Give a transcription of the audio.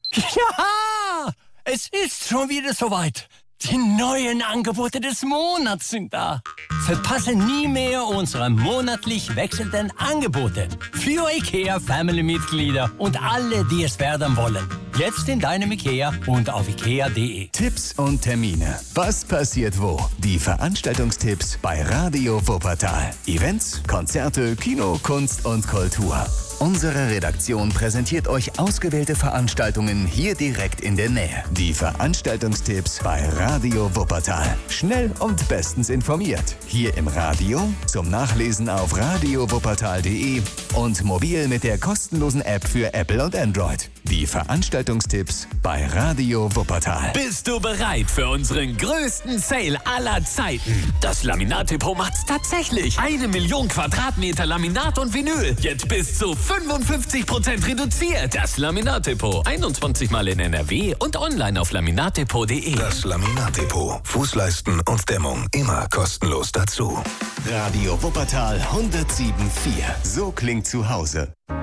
Ja, es ist schon wieder soweit. Die neuen Angebote des Monats sind da. Verpasse nie mehr unsere monatlich wechselnden Angebote für IKEA-Family-Mitglieder und alle, die es werden wollen. Jetzt in deinem IKEA und auf ikea.de. Tipps und Termine. Was passiert wo? Die Veranstaltungstipps bei Radio Wuppertal. Events, Konzerte, Kino, Kunst und Kultur. Unsere Redaktion präsentiert euch ausgewählte Veranstaltungen hier direkt in der Nähe. Die Veranstaltungstipps bei Radio Wuppertal. Schnell und bestens informiert. Hier im Radio, zum Nachlesen auf radiowuppertal.de und mobil mit der kostenlosen App für Apple und Android. Die Veranstaltungstipps bei Radio Wuppertal. Bist du bereit für unseren größten Sale aller Zeiten? Das Laminat-Depot macht's tatsächlich. 1 Million Quadratmeter Laminat und Vinyl. Jetzt bis zu 55% reduziert. Das Laminat-Depot. 21 Mal in NRW und online auf laminatdepot.de. Das Laminat-Depot. Fußleisten und Dämmung immer kostenlos dazu. Radio Wuppertal 107.4. So klingt zu Hause.